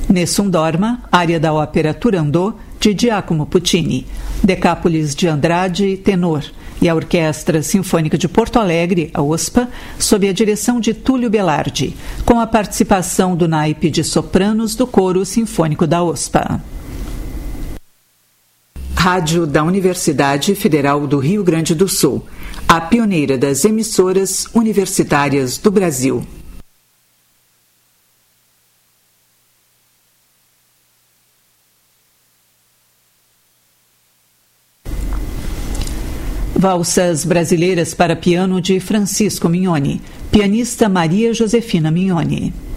Nessun Dorma, área da ópera Turandot, de Giacomo Puccini. Decápolis de Andrade, tenor. E a Orquestra Sinfônica de Porto Alegre, a OSPA, sob a direção de Túlio Belardi, com a participação do naipe de sopranos do Coro Sinfônico da OSPA. Rádio da Universidade Federal do Rio Grande do Sul, a pioneira das emissoras universitárias do Brasil. Valsas brasileiras para piano de Francisco Mignoni. Pianista Maria Josefina Mignoni.